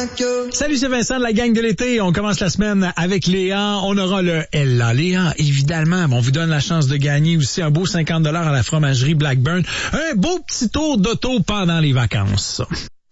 Salut, c'est Vincent de la gang de l'été. On commence la semaine avec Léa. On aura le Ella Léa, évidemment. On vous donne la chance de gagner aussi un beau 50$ à la fromagerie Blackburn. Un beau petit tour d'auto pendant les vacances.